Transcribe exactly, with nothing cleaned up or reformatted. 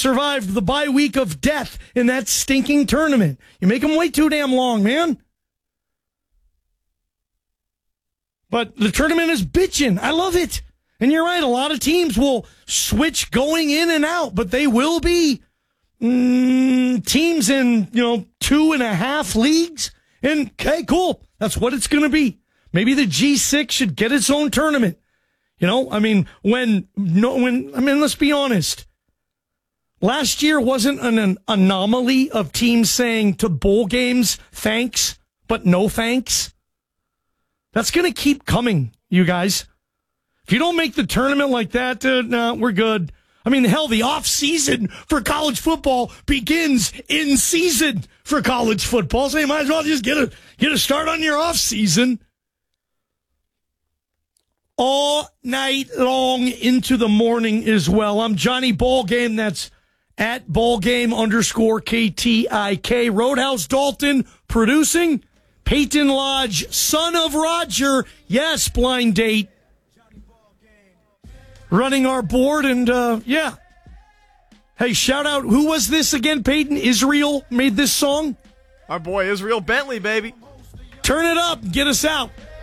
survived the bye week of death in that stinking tournament. You make them wait too damn long, man. But the tournament is bitching. I love it. And you're right, a lot of teams will switch going in and out, but they will be mm, teams in, you know, two and a half leagues. And, okay, cool. That's what it's going to be. Maybe the G six should get its own tournament. You know, I mean, when, no, when, I mean, let's be honest. Last year wasn't an, an anomaly of teams saying to bowl games, thanks, but no thanks. That's going to keep coming, you guys. If you don't make the tournament like that, uh, nah, we're good. I mean, hell, the off season for college football begins in season for college football. So you might as well just get a get a start on your off season. All night long into the morning as well. I'm Johnny Ballgame. That's at ballgame underscore K T I K. Roadhouse Dalton producing. Peyton Lodge, son of Roger. Yes, blind date. Running our board, and uh, yeah. Hey, shout out, who was this again, Peyton? Israel made this song? Our boy Israel Bentley, baby. Turn it up, get us out.